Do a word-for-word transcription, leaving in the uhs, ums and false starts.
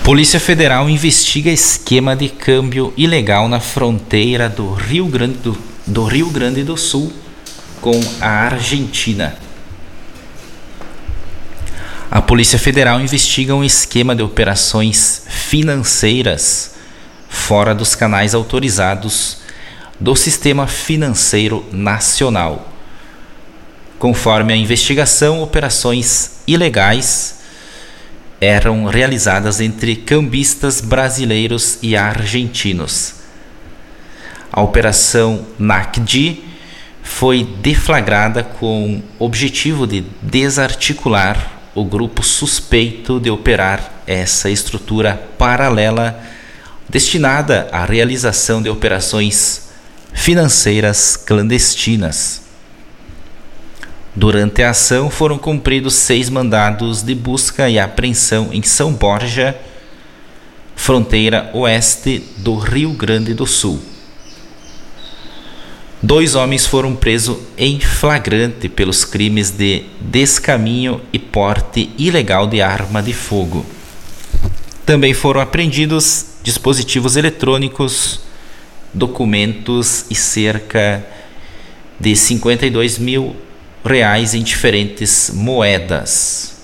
Polícia Federal investiga esquema de câmbio ilegal na fronteira do Rio Grande do, do Rio Grande do Sul com a Argentina. A Polícia Federal investiga um esquema de operações financeiras fora dos canais autorizados do Sistema Financeiro Nacional. Conforme a investigação, operações ilegais eram realizadas entre cambistas brasileiros e argentinos. A Operação N A C D foi deflagrada com o objetivo de desarticular o grupo suspeito de operar essa estrutura paralela destinada à realização de operações financeiras clandestinas. Durante a ação foram cumpridos seis mandados de busca e apreensão em São Borja, fronteira oeste do Rio Grande do Sul. Dois homens foram presos em flagrante pelos crimes de descaminho e porte ilegal de arma de fogo. Também foram apreendidos dispositivos eletrônicos, documentos e cerca de cinquenta e dois mil reais em diferentes moedas.